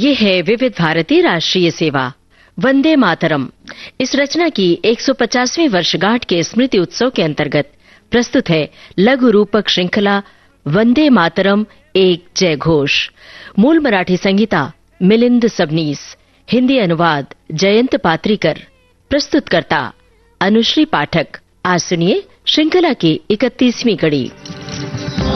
ये है विविध भारती राष्ट्रीय सेवा वंदे मातरम। इस रचना की 150वीं वर्षगांठ के स्मृति उत्सव के अंतर्गत प्रस्तुत है लघु रूपक श्रृंखला वंदे मातरम एक जय घोष। मूल मराठी संगीता मिलिंद सबनीस, हिंदी अनुवाद जयंत पात्रीकर, प्रस्तुतकर्ता अनुश्री पाठक। आज सुनिए श्रृंखला की 31वीं कड़ी।